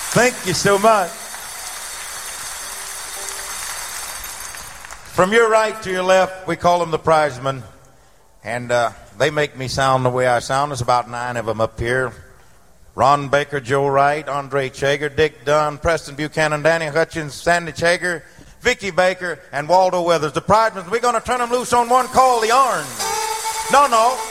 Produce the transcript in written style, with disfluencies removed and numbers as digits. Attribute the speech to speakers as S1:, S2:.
S1: Thank you so much. From your right to your left, we call them the prizemen. And they make me sound the way I sound. There's about 9 of them up here. Ron Baker, Joe Wright, Andre Chager, Dick Dunn, Preston Buchanan, Danny Hutchins, Sandy Chager, Vicky Baker, and Waldo Weathers. The prizemen, we're going to turn them loose on one called the Orange. No.